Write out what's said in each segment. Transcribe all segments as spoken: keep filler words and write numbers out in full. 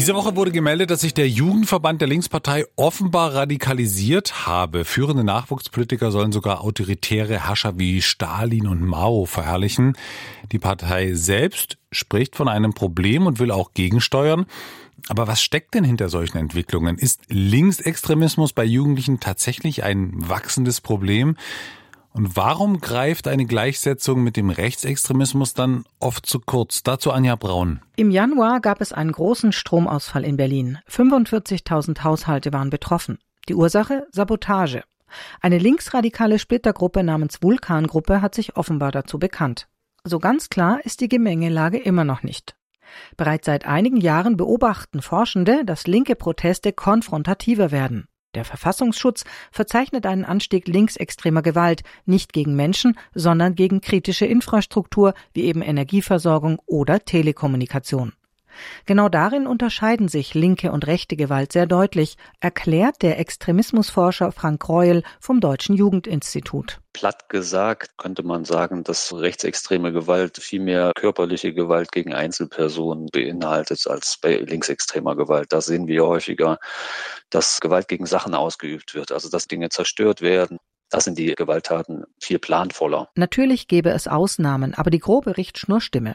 Diese Woche wurde gemeldet, dass sich der Jugendverband der Linkspartei offenbar radikalisiert habe. Führende Nachwuchspolitiker sollen sogar autoritäre Herrscher wie Stalin und Mao verherrlichen. Die Partei selbst spricht von einem Problem und will auch gegensteuern. Aber was steckt denn hinter solchen Entwicklungen? Ist Linksextremismus bei Jugendlichen tatsächlich ein wachsendes Problem? Und warum greift eine Gleichsetzung mit dem Rechtsextremismus dann oft zu kurz? Dazu Anja Braun. Im Januar gab es einen großen Stromausfall in Berlin. fünfundvierzigtausend Haushalte waren betroffen. Die Ursache? Sabotage. Eine linksradikale Splittergruppe namens Vulkan-Gruppe hat sich offenbar dazu bekannt. So ganz klar ist die Gemengelage immer noch nicht. Bereits seit einigen Jahren beobachten Forschende, dass linke Proteste konfrontativer werden. Der Verfassungsschutz verzeichnet einen Anstieg linksextremer Gewalt, nicht gegen Menschen, sondern gegen kritische Infrastruktur wie eben Energieversorgung oder Telekommunikation. Genau darin unterscheiden sich linke und rechte Gewalt sehr deutlich, erklärt der Extremismusforscher Frank Greuel vom Deutschen Jugendinstitut. Platt gesagt könnte man sagen, dass rechtsextreme Gewalt viel mehr körperliche Gewalt gegen Einzelpersonen beinhaltet als bei linksextremer Gewalt. Da sehen wir häufiger, dass Gewalt gegen Sachen ausgeübt wird, also dass Dinge zerstört werden. Da sind die Gewalttaten viel planvoller. Natürlich gäbe es Ausnahmen, aber die grobe Richtschnur stimme.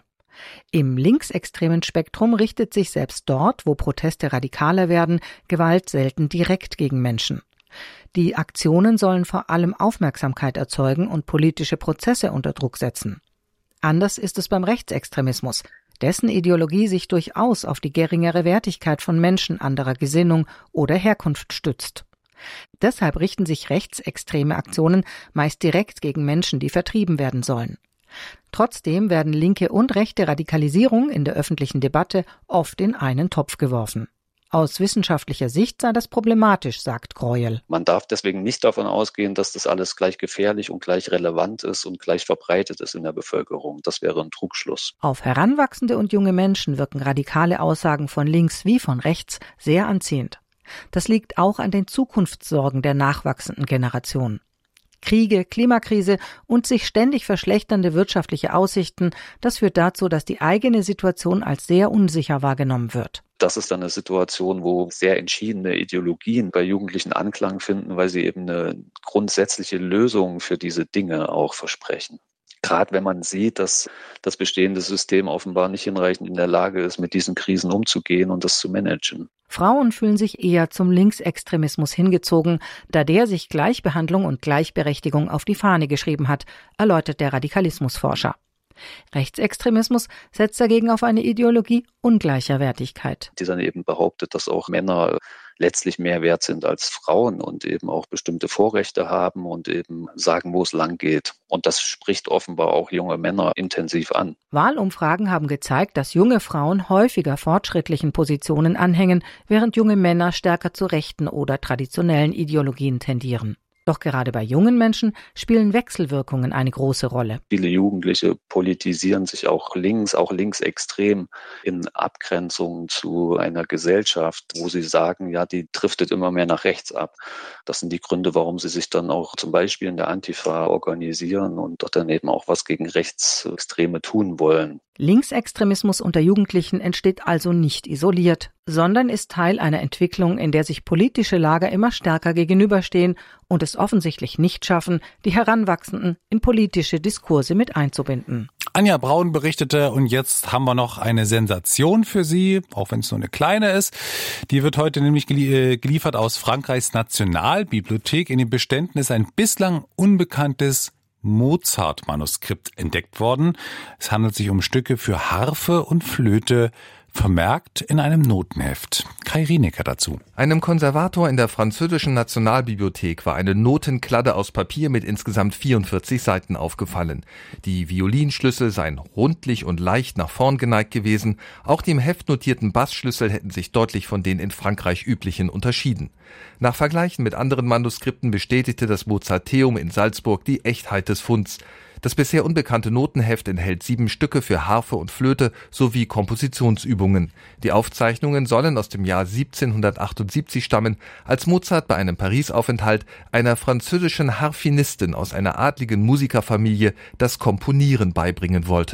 Im linksextremen Spektrum richtet sich selbst dort, wo Proteste radikaler werden, Gewalt selten direkt gegen Menschen. Die Aktionen sollen vor allem Aufmerksamkeit erzeugen und politische Prozesse unter Druck setzen. Anders ist es beim Rechtsextremismus, dessen Ideologie sich durchaus auf die geringere Wertigkeit von Menschen anderer Gesinnung oder Herkunft stützt. Deshalb richten sich rechtsextreme Aktionen meist direkt gegen Menschen, die vertrieben werden sollen. Trotzdem werden linke und rechte Radikalisierung in der öffentlichen Debatte oft in einen Topf geworfen. Aus wissenschaftlicher Sicht sei das problematisch, sagt Greuel. Man darf deswegen nicht davon ausgehen, dass das alles gleich gefährlich und gleich relevant ist und gleich verbreitet ist in der Bevölkerung. Das wäre ein Trugschluss. Auf Heranwachsende und junge Menschen wirken radikale Aussagen von links wie von rechts sehr anziehend. Das liegt auch an den Zukunftssorgen der nachwachsenden Generation. Kriege, Klimakrise und sich ständig verschlechternde wirtschaftliche Aussichten, das führt dazu, dass die eigene Situation als sehr unsicher wahrgenommen wird. Das ist dann eine Situation, wo sehr entschiedene Ideologien bei Jugendlichen Anklang finden, weil sie eben eine grundsätzliche Lösung für diese Dinge auch versprechen. Gerade wenn man sieht, dass das bestehende System offenbar nicht hinreichend in der Lage ist, mit diesen Krisen umzugehen und das zu managen. Frauen fühlen sich eher zum Linksextremismus hingezogen, da der sich Gleichbehandlung und Gleichberechtigung auf die Fahne geschrieben hat, erläutert der Radikalismusforscher. Rechtsextremismus setzt dagegen auf eine Ideologie ungleicher Wertigkeit. Die dann eben behauptet, dass auch Männer letztlich mehr wert sind als Frauen und eben auch bestimmte Vorrechte haben und eben sagen, wo es lang geht. Und das spricht offenbar auch junge Männer intensiv an. Wahlumfragen haben gezeigt, dass junge Frauen häufiger fortschrittlichen Positionen anhängen, während junge Männer stärker zu rechten oder traditionellen Ideologien tendieren. Doch gerade bei jungen Menschen spielen Wechselwirkungen eine große Rolle. Viele Jugendliche politisieren sich auch links, auch linksextrem in Abgrenzung zu einer Gesellschaft, wo sie sagen, ja, die driftet immer mehr nach rechts ab. Das sind die Gründe, warum sie sich dann auch zum Beispiel in der Antifa organisieren und dort dann eben auch was gegen Rechtsextreme tun wollen. Linksextremismus unter Jugendlichen entsteht also nicht isoliert, sondern ist Teil einer Entwicklung, in der sich politische Lager immer stärker gegenüberstehen und es offensichtlich nicht schaffen, die Heranwachsenden in politische Diskurse mit einzubinden. Anja Braun berichtete und jetzt haben wir noch eine Sensation für Sie, auch wenn es nur eine kleine ist. Die wird heute nämlich geliefert aus Frankreichs Nationalbibliothek. In den Beständen ist ein bislang unbekanntes Mozart-Manuskript entdeckt worden. Es handelt sich um Stücke für Harfe und Flöte, vermerkt in einem Notenheft. Kai Rienecker dazu. Einem Konservator in der französischen Nationalbibliothek war eine Notenkladde aus Papier mit insgesamt vierundvierzig Seiten aufgefallen. Die Violinschlüssel seien rundlich und leicht nach vorn geneigt gewesen. Auch die im Heft notierten Bassschlüssel hätten sich deutlich von den in Frankreich üblichen unterschieden. Nach Vergleichen mit anderen Manuskripten bestätigte das Mozarteum in Salzburg die Echtheit des Funds. Das bisher unbekannte Notenheft enthält sieben Stücke für Harfe und Flöte sowie Kompositionsübungen. Die Aufzeichnungen sollen aus dem Jahr siebzehnhundertachtundsiebzig stammen, als Mozart bei einem Paris-Aufenthalt einer französischen Harfenistin aus einer adligen Musikerfamilie das Komponieren beibringen wollte.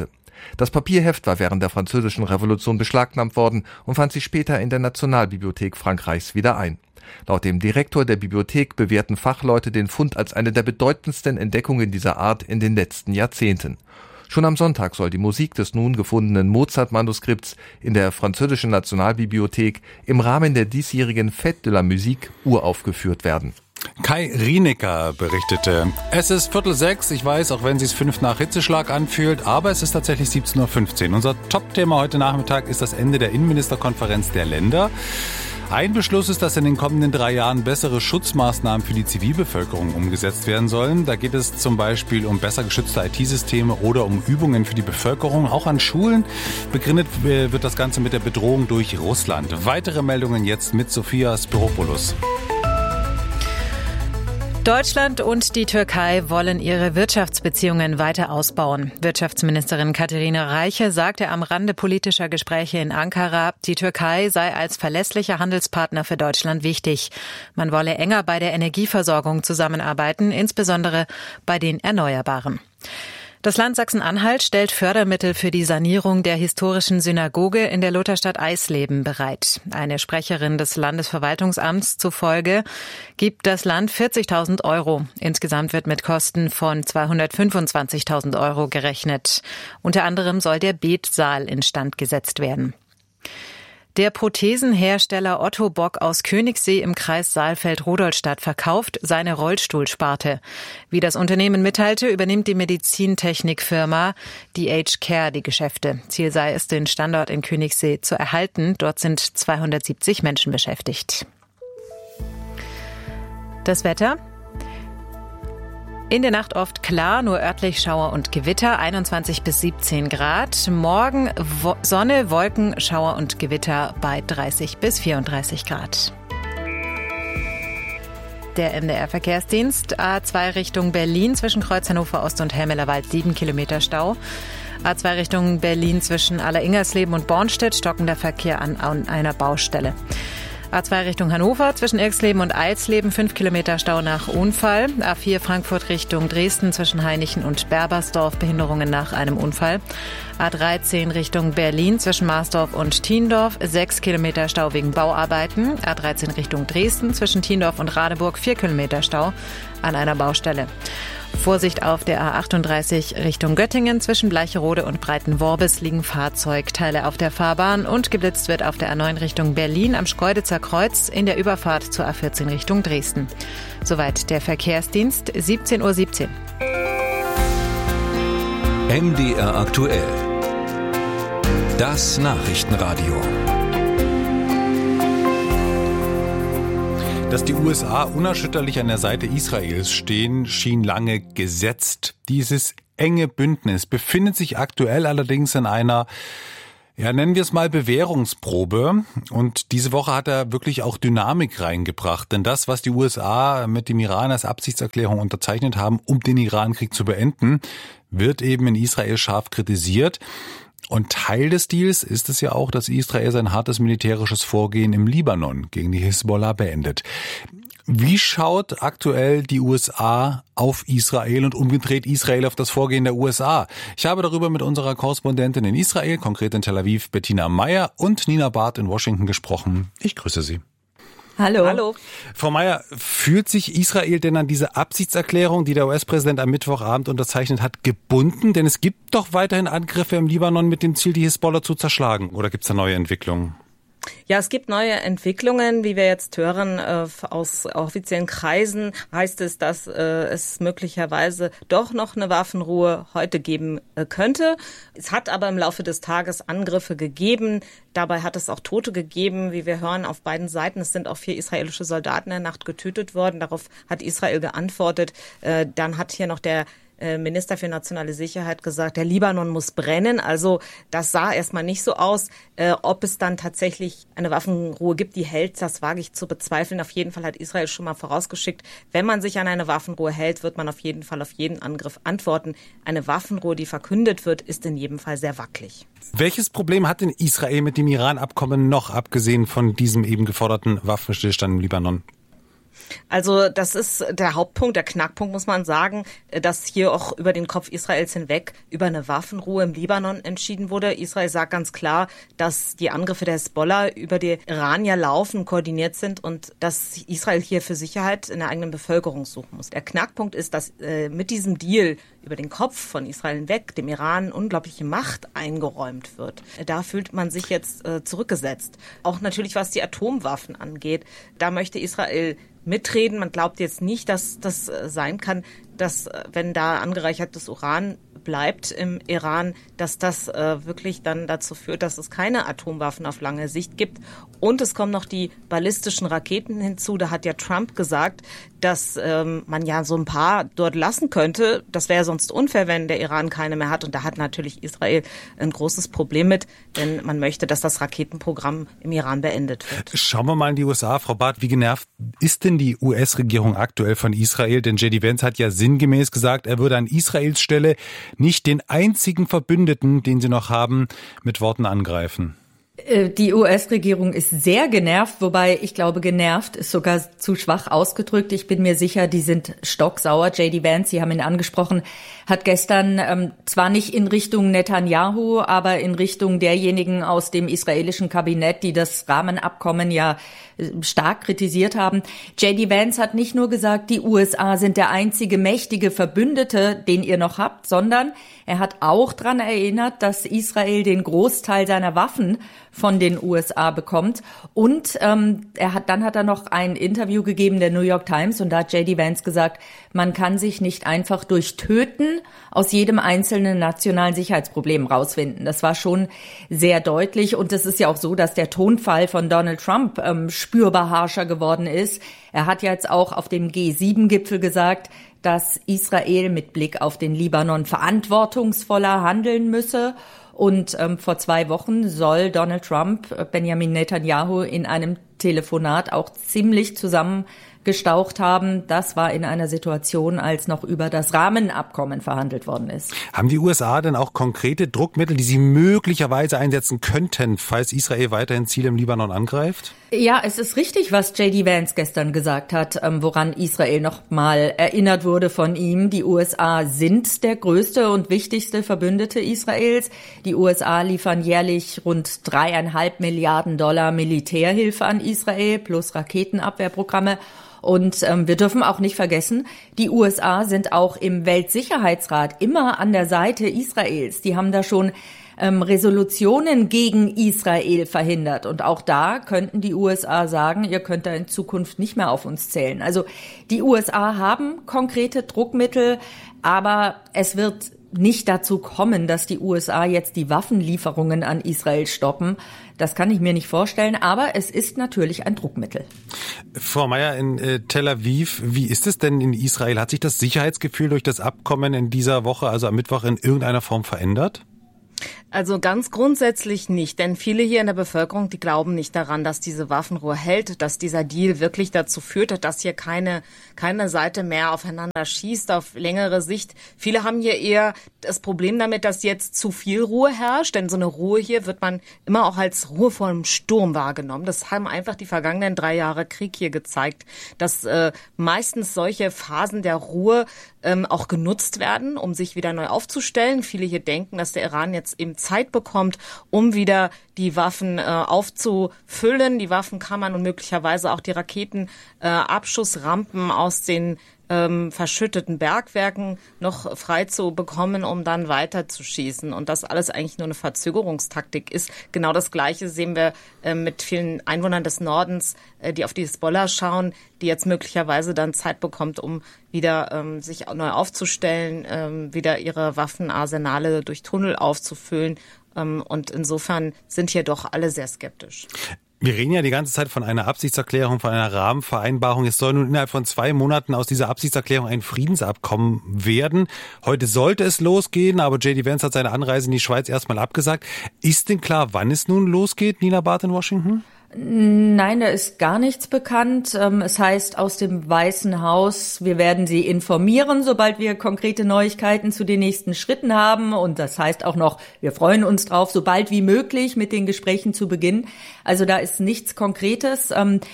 Das Papierheft war während der Französischen Revolution beschlagnahmt worden und fand sich später in der Nationalbibliothek Frankreichs wieder ein. Laut dem Direktor der Bibliothek bewerten Fachleute den Fund als eine der bedeutendsten Entdeckungen dieser Art in den letzten Jahrzehnten. Schon am Sonntag soll die Musik des nun gefundenen Mozart-Manuskripts in der Französischen Nationalbibliothek im Rahmen der diesjährigen Fête de la Musique uraufgeführt werden. Kai Rienecker berichtete. Es ist Viertel sechs, ich weiß, auch wenn es sich fünf nach Hitzeschlag anfühlt, aber es ist tatsächlich siebzehn Uhr fünfzehn. Unser Top-Thema heute Nachmittag ist das Ende der Innenministerkonferenz der Länder. Ein Beschluss ist, dass in den kommenden drei Jahren bessere Schutzmaßnahmen für die Zivilbevölkerung umgesetzt werden sollen. Da geht es zum Beispiel um besser geschützte I T-Systeme oder um Übungen für die Bevölkerung. Auch an Schulen begründet wird das Ganze mit der Bedrohung durch Russland. Weitere Meldungen jetzt mit Sophia Spiropoulos. Deutschland und die Türkei wollen ihre Wirtschaftsbeziehungen weiter ausbauen. Wirtschaftsministerin Katharina Reiche sagte am Rande politischer Gespräche in Ankara, die Türkei sei als verlässlicher Handelspartner für Deutschland wichtig. Man wolle enger bei der Energieversorgung zusammenarbeiten, insbesondere bei den Erneuerbaren. Das Land Sachsen-Anhalt stellt Fördermittel für die Sanierung der historischen Synagoge in der Lutherstadt Eisleben bereit. Eine Sprecherin des Landesverwaltungsamts zufolge gibt das Land vierzigtausend Euro. Insgesamt wird mit Kosten von zweihundertfünfundzwanzigtausend Euro gerechnet. Unter anderem soll der Betsaal instand gesetzt werden. Der Prothesenhersteller Otto Bock aus Königssee im Kreis Saalfeld-Rudolstadt verkauft seine Rollstuhlsparte. Wie das Unternehmen mitteilte, übernimmt die Medizintechnikfirma D H Care die Geschäfte. Ziel sei es, den Standort in Königssee zu erhalten. Dort sind zweihundertsiebzig Menschen beschäftigt. Das Wetter. In der Nacht oft klar, nur örtlich Schauer und Gewitter, einundzwanzig bis siebzehn Grad. Morgen Wo- Sonne, Wolken, Schauer und Gewitter bei dreißig bis vierunddreißig Grad. Der M D R-Verkehrsdienst, A zwei Richtung Berlin zwischen Kreuz Hannover Ost und Helmelerwald, sieben Kilometer Stau. A zwei Richtung Berlin zwischen Aller-Ingersleben und Bornstedt, stockender Verkehr an, an einer Baustelle. A zwei Richtung Hannover zwischen Irxleben und Eilsleben, fünf Kilometer Stau nach Unfall. A vier Frankfurt Richtung Dresden zwischen Hainichen und Berbersdorf, Behinderungen nach einem Unfall. A dreizehn Richtung Berlin zwischen Marsdorf und Thiendorf, sechs Kilometer Stau wegen Bauarbeiten. A dreizehn Richtung Dresden zwischen Thiendorf und Radeburg, vier Kilometer Stau an einer Baustelle. Vorsicht auf der A achtunddreißig Richtung Göttingen zwischen Bleicherode und Breitenworbis liegen Fahrzeugteile auf der Fahrbahn und geblitzt wird auf der A neun Richtung Berlin am Schkeuditzer Kreuz in der Überfahrt zur A vierzehn Richtung Dresden. Soweit der Verkehrsdienst, siebzehn Uhr siebzehn. M D R aktuell. Das Nachrichtenradio. Dass die U S A unerschütterlich an der Seite Israels stehen, schien lange gesetzt. Dieses enge Bündnis befindet sich aktuell allerdings in einer, ja, nennen wir es mal Bewährungsprobe. Und diese Woche hat er wirklich auch Dynamik reingebracht. Denn das, was die U S A mit dem Iran als Absichtserklärung unterzeichnet haben, um den Irankrieg zu beenden, wird eben in Israel scharf kritisiert. Und Teil des Deals ist es ja auch, dass Israel sein hartes militärisches Vorgehen im Libanon gegen die Hisbollah beendet. Wie schaut aktuell die U S A auf Israel und umgedreht Israel auf das Vorgehen der U S A? Ich habe darüber mit unserer Korrespondentin in Israel, konkret in Tel Aviv, Bettina Meyer, und Nina Barth in Washington gesprochen. Ich grüße Sie. Hallo. Hallo. Frau Meyer, fühlt sich Israel denn an diese Absichtserklärung, die der U S-Präsident am Mittwochabend unterzeichnet hat, gebunden? Denn es gibt doch weiterhin Angriffe im Libanon mit dem Ziel, die Hisbollah zu zerschlagen. Oder gibt es da neue Entwicklungen? Ja, es gibt neue Entwicklungen, wie wir jetzt hören äh, aus offiziellen Kreisen, heißt es, dass äh, es möglicherweise doch noch eine Waffenruhe heute geben äh, könnte. Es hat aber im Laufe des Tages Angriffe gegeben. Dabei hat es auch Tote gegeben, wie wir hören, auf beiden Seiten. Es sind auch vier israelische Soldaten in der Nacht getötet worden. Darauf hat Israel geantwortet. Äh, dann hat hier noch der Minister für nationale Sicherheit gesagt, der Libanon muss brennen. Also das sah erstmal nicht so aus. Äh, ob es dann tatsächlich eine Waffenruhe gibt, die hält, das wage ich zu bezweifeln. Auf jeden Fall hat Israel schon mal vorausgeschickt, wenn man sich an eine Waffenruhe hält, wird man auf jeden Fall auf jeden Angriff antworten. Eine Waffenruhe, die verkündet wird, ist in jedem Fall sehr wackelig. Welches Problem hat denn Israel mit dem Iran-Abkommen noch, abgesehen von diesem eben geforderten Waffenstillstand im Libanon? Also das ist der Hauptpunkt, der Knackpunkt, muss man sagen, dass hier auch über den Kopf Israels hinweg über eine Waffenruhe im Libanon entschieden wurde. Israel sagt ganz klar, dass die Angriffe der Hisbollah über die Iranier laufen, koordiniert sind und dass Israel hier für Sicherheit in der eigenen Bevölkerung suchen muss. Der Knackpunkt ist, dass äh, mit diesem Deal über den Kopf von Israel hinweg dem Iran unglaubliche Macht eingeräumt wird. Da fühlt man sich jetzt äh, zurückgesetzt. Auch natürlich, was die Atomwaffen angeht. Da möchte Israel mitreden. Man glaubt jetzt nicht, dass das äh, sein kann, dass, äh, wenn da angereichertes Uran bleibt im Iran, dass das äh, wirklich dann dazu führt, dass es keine Atomwaffen auf lange Sicht gibt. Und es kommen noch die ballistischen Raketen hinzu. Da hat ja Trump gesagt, dass ähm, man ja so ein paar dort lassen könnte. Das wäre sonst unfair, wenn der Iran keine mehr hat. Und da hat natürlich Israel ein großes Problem mit, denn man möchte, dass das Raketenprogramm im Iran beendet wird. Schauen wir mal in die U S A, Frau Barth. Wie genervt ist denn die U S-Regierung aktuell von Israel? Denn J D Vance hat ja sinngemäß gesagt, er würde an Israels Stelle nicht den einzigen Verbündeten, den sie noch haben, mit Worten angreifen. Die U S-Regierung ist sehr genervt, wobei ich glaube, genervt ist sogar zu schwach ausgedrückt. Ich bin mir sicher, die sind stocksauer. J D Vance, Sie haben ihn angesprochen, hat gestern ähm, zwar nicht in Richtung Netanyahu, aber in Richtung derjenigen aus dem israelischen Kabinett, die das Rahmenabkommen ja äh, stark kritisiert haben. J D Vance hat nicht nur gesagt, die U S A sind der einzige mächtige Verbündete, den ihr noch habt, sondern er hat auch daran erinnert, dass Israel den Großteil seiner Waffen von den U S A bekommt. Und ähm, er hat, dann hat er noch ein Interview gegeben der New York Times und da hat J D Vance gesagt, man kann sich nicht einfach durch Töten aus jedem einzelnen nationalen Sicherheitsproblem rausfinden. Das war schon sehr deutlich und es ist ja auch so, dass der Tonfall von Donald Trump ähm, spürbar harscher geworden ist. Er hat jetzt auch auf dem G sieben Gipfel gesagt, dass Israel mit Blick auf den Libanon verantwortungsvoller handeln müsse. Und ähm, vor zwei Wochen soll Donald Trump äh, Benjamin Netanyahu in einem Telefonat auch ziemlich zusammengestaucht haben. Das war in einer Situation, als noch über das Rahmenabkommen verhandelt worden ist. Haben die U S A denn auch konkrete Druckmittel, die sie möglicherweise einsetzen könnten, falls Israel weiterhin Ziele im Libanon angreift? Ja, es ist richtig, was J D Vance gestern gesagt hat, ähm, woran Israel noch mal erinnert wurde von ihm. Die U S A sind der größte und wichtigste Verbündete Israels. Die U S A liefern jährlich rund dreieinhalb Milliarden Dollar Militärhilfe an Israel plus Raketenabwehrprogramme. Und ähm, wir dürfen auch nicht vergessen, die U S A sind auch im Weltsicherheitsrat immer an der Seite Israels. Die haben da schon ähm, Resolutionen gegen Israel verhindert. Und auch da könnten die U S A sagen, ihr könnt da in Zukunft nicht mehr auf uns zählen. Also die U S A haben konkrete Druckmittel, aber es wird nicht dazu kommen, dass die U S A jetzt die Waffenlieferungen an Israel stoppen. Das kann ich mir nicht vorstellen, aber es ist natürlich ein Druckmittel. Frau Mayer, in äh, Tel Aviv, wie ist es denn in Israel? Hat sich das Sicherheitsgefühl durch das Abkommen in dieser Woche, also am Mittwoch, in irgendeiner Form verändert? Also ganz grundsätzlich nicht, denn viele hier in der Bevölkerung, die glauben nicht daran, dass diese Waffenruhe hält, dass dieser Deal wirklich dazu führt, dass hier keine keine Seite mehr aufeinander schießt auf längere Sicht. Viele haben hier eher das Problem damit, dass jetzt zu viel Ruhe herrscht, denn so eine Ruhe hier wird man immer auch als Ruhe vor einem Sturm wahrgenommen. Das haben einfach die vergangenen drei Jahre Krieg hier gezeigt, dass äh, meistens solche Phasen der Ruhe ähm, auch genutzt werden, um sich wieder neu aufzustellen. Viele hier denken, dass der Iran jetzt eben Zeit bekommt, um wieder die Waffen äh, aufzufüllen, die Waffenkammern und möglicherweise auch die Raketenabschussrampen äh, aus den ähm, verschütteten Bergwerken noch frei zu bekommen, um dann weiter zu schießen. Und das alles eigentlich nur eine Verzögerungstaktik ist. Genau das Gleiche sehen wir äh, mit vielen Einwohnern des Nordens, äh, die auf die Hisbollah schauen, die jetzt möglicherweise dann Zeit bekommt, um wieder ähm, sich neu aufzustellen, ähm, wieder ihre Waffenarsenale durch Tunnel aufzufüllen. Ähm, und insofern sind hier doch alle sehr skeptisch. Wir reden ja die ganze Zeit von einer Absichtserklärung, von einer Rahmenvereinbarung. Es soll nun innerhalb von zwei Monaten aus dieser Absichtserklärung ein Friedensabkommen werden. Heute sollte es losgehen, aber J D Vance hat seine Anreise in die Schweiz erstmal abgesagt. Ist denn klar, wann es nun losgeht, Nina Barth in Washington? Nein, da ist gar nichts bekannt. Es heißt aus dem Weißen Haus, wir werden Sie informieren, sobald wir konkrete Neuigkeiten zu den nächsten Schritten haben. Und das heißt auch noch, wir freuen uns drauf, so bald wie möglich mit den Gesprächen zu beginnen. Also da ist nichts Konkretes.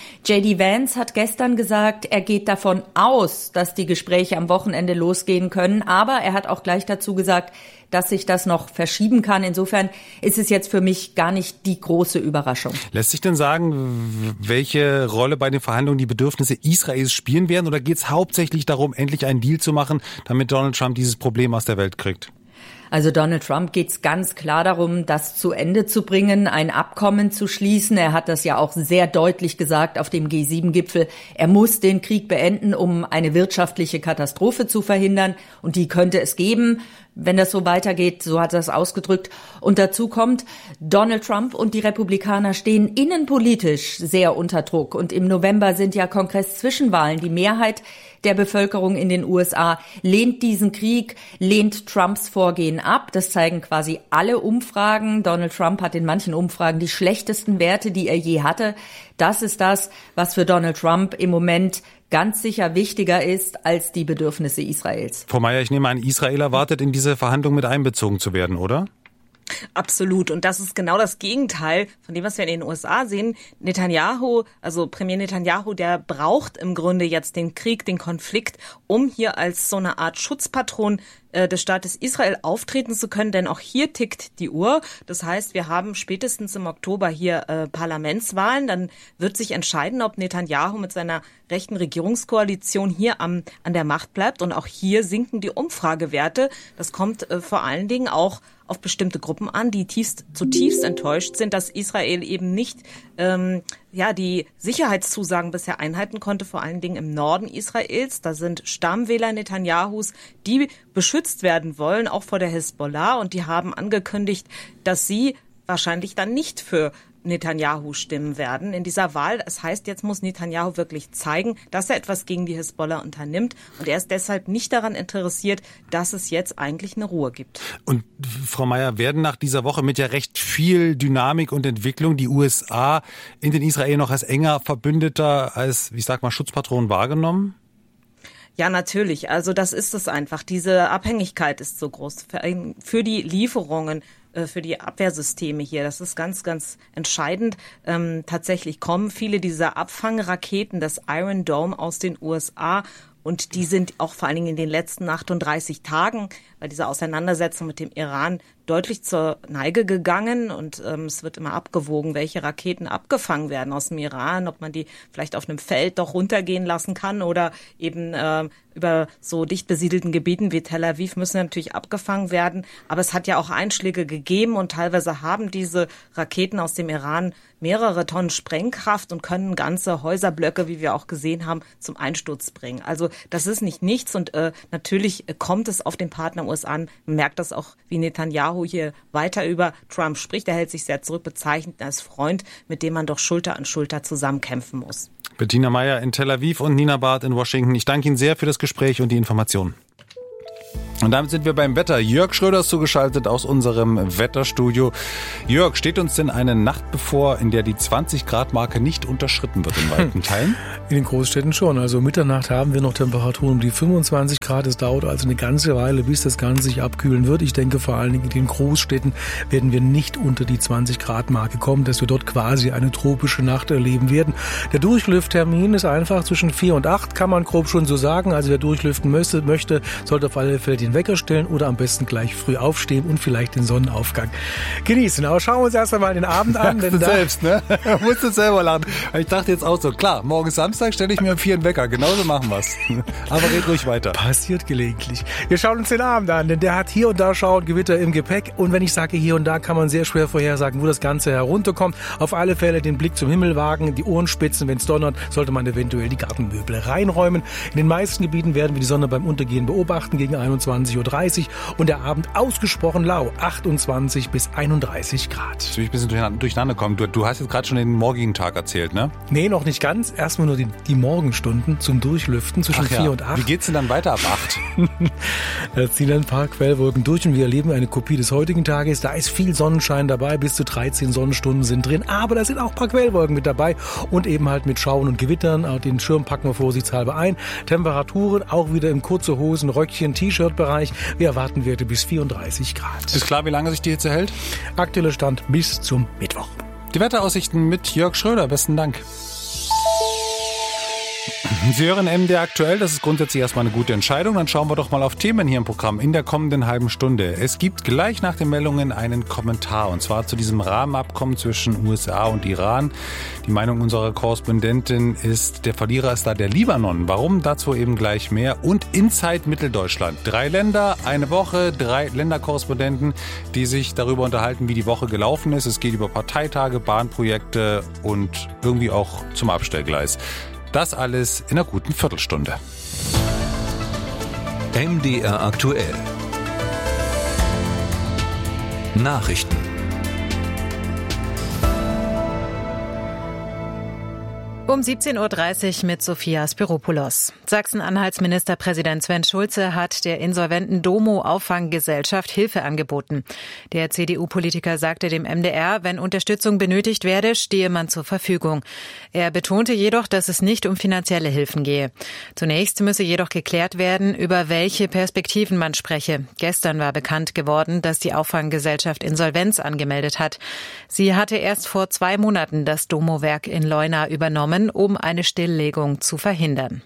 J D Vance hat gestern gesagt, er geht davon aus, dass die Gespräche am Wochenende losgehen können. Aber er hat auch gleich dazu gesagt, dass sich das noch verschieben kann. Insofern ist es jetzt für mich gar nicht die große Überraschung. Lässt sich denn sagen, welche Rolle bei den Verhandlungen die Bedürfnisse Israels spielen werden? Oder geht es hauptsächlich darum, endlich einen Deal zu machen, damit Donald Trump dieses Problem aus der Welt kriegt? Also Donald Trump geht es ganz klar darum, das zu Ende zu bringen, ein Abkommen zu schließen. Er hat das ja auch sehr deutlich gesagt auf dem G sieben Gipfel. Er muss den Krieg beenden, um eine wirtschaftliche Katastrophe zu verhindern. Und die könnte es geben, wenn das so weitergeht. So hat er es ausgedrückt. Und dazu kommt, Donald Trump und die Republikaner stehen innenpolitisch sehr unter Druck. Und im November sind ja Kongress-Zwischenwahlen. Die Mehrheit der Bevölkerung in den U S A lehnt diesen Krieg, lehnt Trumps Vorgehen ab. Das zeigen quasi alle Umfragen. Donald Trump hat in manchen Umfragen die schlechtesten Werte, die er je hatte. Das ist das, was für Donald Trump im Moment ganz sicher wichtiger ist als die Bedürfnisse Israels. Frau Mayer, ich nehme an, Israel erwartet, in diese Verhandlungen mit einbezogen zu werden, oder? Absolut. Und das ist genau das Gegenteil von dem, was wir in den U S A sehen. Netanyahu, also Premier Netanyahu, der braucht im Grunde jetzt den Krieg, den Konflikt, um hier als so eine Art Schutzpatron äh, des Staates Israel auftreten zu können. Denn auch hier tickt die Uhr. Das heißt, wir haben spätestens im Oktober hier äh, Parlamentswahlen. Dann wird sich entscheiden, ob Netanyahu mit seiner rechten Regierungskoalition hier am, an der Macht bleibt. Und auch hier sinken die Umfragewerte. Das kommt äh, vor allen Dingen auch auf bestimmte Gruppen an, die tiefst, zutiefst enttäuscht sind, dass Israel eben nicht ähm, ja die Sicherheitszusagen bisher einhalten konnte, vor allen Dingen im Norden Israels. Da sind Stammwähler Netanyahus, die beschützt werden wollen, auch vor der Hisbollah. Und die haben angekündigt, dass sie wahrscheinlich dann nicht für Netanyahu stimmen werden in dieser Wahl. Das heißt, jetzt muss Netanyahu wirklich zeigen, dass er etwas gegen die Hisbollah unternimmt. Und er ist deshalb nicht daran interessiert, dass es jetzt eigentlich eine Ruhe gibt. Und Frau Mayer, werden nach dieser Woche mit ja recht viel Dynamik und Entwicklung die U S A in den Israel noch als enger Verbündeter, als, ich sag mal, Schutzpatron wahrgenommen? Ja, natürlich. Also das ist es einfach. Diese Abhängigkeit ist so groß für, für die Lieferungen, für die Abwehrsysteme hier. Das ist ganz, ganz entscheidend. Ähm, tatsächlich kommen viele dieser Abfangraketen des Iron Dome aus den U S A. Und die sind auch vor allen Dingen in den letzten achtunddreißig Tagen bei dieser Auseinandersetzung mit dem Iran deutlich zur Neige gegangen. Und ähm, es wird immer abgewogen, welche Raketen abgefangen werden aus dem Iran, ob man die vielleicht auf einem Feld doch runtergehen lassen kann oder eben äh, über so dicht besiedelten Gebieten wie Tel Aviv müssen natürlich abgefangen werden. Aber es hat ja auch Einschläge gegeben und teilweise haben diese Raketen aus dem Iran mehrere Tonnen Sprengkraft und können ganze Häuserblöcke, wie wir auch gesehen haben, zum Einsturz bringen. Also das ist nicht nichts und äh, natürlich kommt es auf den Partner U S A an. Man merkt das auch, wie Netanyahu hier weiter über Trump spricht. Er hält sich sehr zurück, bezeichnet als Freund, mit dem man doch Schulter an Schulter zusammenkämpfen muss. Bettina Mayer in Tel Aviv und Nina Barth in Washington. Ich danke Ihnen sehr für das Gespräch und die Informationen. Und damit sind wir beim Wetter. Jörg Schröder ist zugeschaltet aus unserem Wetterstudio. Jörg, steht uns denn eine Nacht bevor, in der die zwanzig Grad Marke nicht unterschritten wird in weiten Teilen? In den Großstädten schon. Also Mitternacht haben wir noch Temperaturen um die fünfundzwanzig Grad. Es dauert also eine ganze Weile, bis das Ganze sich abkühlen wird. Ich denke, vor allen Dingen in den Großstädten werden wir nicht unter die zwanzig Grad Marke kommen, dass wir dort quasi eine tropische Nacht erleben werden. Der Durchlüfttermin ist einfach zwischen vier und acht, kann man grob schon so sagen. Also wer durchlüften möchte, möchte sollte auf alle Fälle den Wecker stellen oder am besten gleich früh aufstehen und vielleicht den Sonnenaufgang genießen. Aber schauen wir uns erst einmal den Abend an. Denn da selbst, ne? Du musst es selber lachen. Ich dachte jetzt auch so, klar, morgen ist Samstag, stelle ich mir um vier einen Wecker. Genauso machen wir es. Aber red ruhig weiter. Passiert gelegentlich. Wir schauen uns den Abend an, denn der hat hier und da Schauer und Gewitter im Gepäck. Und wenn ich sage hier und da, kann man sehr schwer vorhersagen, wo das Ganze herunterkommt. Auf alle Fälle den Blick zum Himmel wagen, die Ohren spitzen. Wenn es donnert, sollte man eventuell die Gartenmöbel reinräumen. In den meisten Gebieten werden wir die Sonne beim Untergehen beobachten gegen einundzwanzig zwanzig Uhr dreißig und der Abend ausgesprochen lau, achtundzwanzig bis einunddreißig Grad. Jetzt will ich ein bisschen durcheinander kommen. Du, du hast jetzt gerade schon den morgigen Tag erzählt, ne? Nee, noch nicht ganz. Erstmal nur die, die Morgenstunden zum Durchlüften zwischen Ach ja. vier und acht. Wie geht's denn dann weiter ab acht? Da ziehen ein paar Quellwolken durch und wir erleben eine Kopie des heutigen Tages. Da ist viel Sonnenschein dabei, bis zu dreizehn Sonnenstunden sind drin. Aber da sind auch ein paar Quellwolken mit dabei und eben halt mit Schauen und Gewittern. Den Schirm packen wir vorsichtshalber ein. Temperaturen auch wieder im kurze Hosen, Röckchen, T-Shirt-Bereich. Wir erwarten Werte bis vierunddreißig Grad. Ist klar, wie lange sich die Hitze hält? Aktueller Stand bis zum Mittwoch. Die Wetteraussichten mit Jörg Schröder. Besten Dank. Sie hören M D R aktuell, das ist grundsätzlich erstmal eine gute Entscheidung. Dann schauen wir doch mal auf Themen hier im Programm in der kommenden halben Stunde. Es gibt gleich nach den Meldungen einen Kommentar, und zwar zu diesem Rahmenabkommen zwischen U S A und Iran. Die Meinung unserer Korrespondentin ist, der Verlierer ist da der Libanon. Warum? Dazu eben gleich mehr. Und Inside Mitteldeutschland. Drei Länder, eine Woche, drei Länderkorrespondenten, die sich darüber unterhalten, wie die Woche gelaufen ist. Es geht über Parteitage, Bahnprojekte und irgendwie auch zum Abstellgleis. Das alles in einer guten Viertelstunde. M D R aktuell. Nachrichten. Um siebzehn Uhr dreißig mit Sophia Spiropoulos. Sachsen-Anhalts Ministerpräsident Sven Schulze hat der insolventen Domo-Auffanggesellschaft Hilfe angeboten. Der C D U-Politiker sagte dem M D R, wenn Unterstützung benötigt werde, stehe man zur Verfügung. Er betonte jedoch, dass es nicht um finanzielle Hilfen gehe. Zunächst müsse jedoch geklärt werden, über welche Perspektiven man spreche. Gestern war bekannt geworden, dass die Auffanggesellschaft Insolvenz angemeldet hat. Sie hatte erst vor zwei Monaten das Domo-Werk in Leuna übernommen, um eine Stilllegung zu verhindern.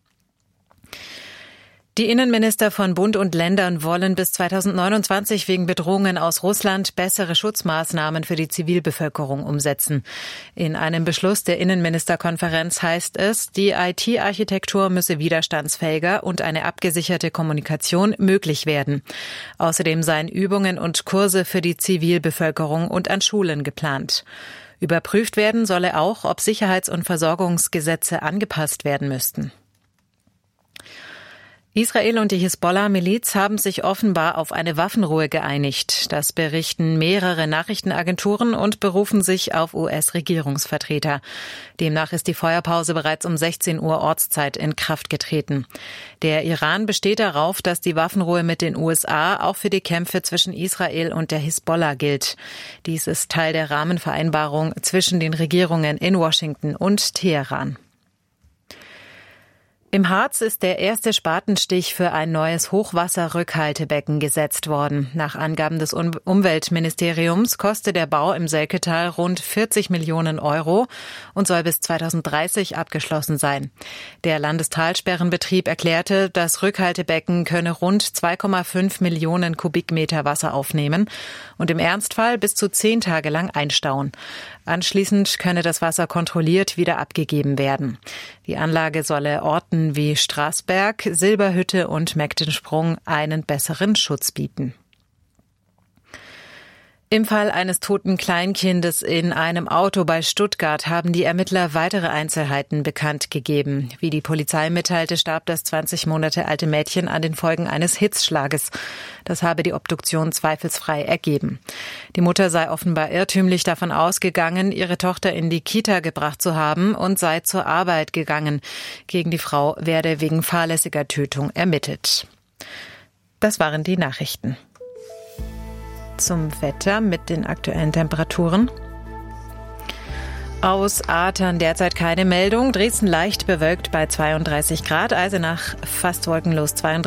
Die Innenminister von Bund und Ländern wollen bis zweitausendneunundzwanzig wegen Bedrohungen aus Russland bessere Schutzmaßnahmen für die Zivilbevölkerung umsetzen. In einem Beschluss der Innenministerkonferenz heißt es, die I T-Architektur müsse widerstandsfähiger und eine abgesicherte Kommunikation möglich werden. Außerdem seien Übungen und Kurse für die Zivilbevölkerung und an Schulen geplant. Überprüft werden solle auch, ob Sicherheits- und Versorgungsgesetze angepasst werden müssten. Israel und die Hisbollah-Miliz haben sich offenbar auf eine Waffenruhe geeinigt. Das berichten mehrere Nachrichtenagenturen und berufen sich auf U S-Regierungsvertreter. Demnach ist die Feuerpause bereits um sechzehn Uhr Ortszeit in Kraft getreten. Der Iran besteht darauf, dass die Waffenruhe mit den U S A auch für die Kämpfe zwischen Israel und der Hisbollah gilt. Dies ist Teil der Rahmenvereinbarung zwischen den Regierungen in Washington und Teheran. Im Harz ist der erste Spatenstich für ein neues Hochwasserrückhaltebecken gesetzt worden. Nach Angaben des Umweltministeriums kostet der Bau im Selketal rund vierzig Millionen Euro und soll bis zweitausenddreißig abgeschlossen sein. Der Landestalsperrenbetrieb erklärte, das Rückhaltebecken könne rund zwei Komma fünf Millionen Kubikmeter Wasser aufnehmen und im Ernstfall bis zu zehn Tage lang einstauen. Anschließend könne das Wasser kontrolliert wieder abgegeben werden. Die Anlage solle Orten wie Straßberg, Silberhütte und Meckdensprung einen besseren Schutz bieten. Im Fall eines toten Kleinkindes in einem Auto bei Stuttgart haben die Ermittler weitere Einzelheiten bekannt gegeben. Wie die Polizei mitteilte, starb das zwanzig Monate alte Mädchen an den Folgen eines Hitzschlages. Das habe die Obduktion zweifelsfrei ergeben. Die Mutter sei offenbar irrtümlich davon ausgegangen, ihre Tochter in die Kita gebracht zu haben und sei zur Arbeit gegangen. Gegen die Frau werde wegen fahrlässiger Tötung ermittelt. Das waren die Nachrichten. Zum Wetter mit den aktuellen Temperaturen. Aus Aatern derzeit keine Meldung. Dresden leicht bewölkt bei zweiunddreißig Grad, Eisenach fast wolkenlos zweiunddreißig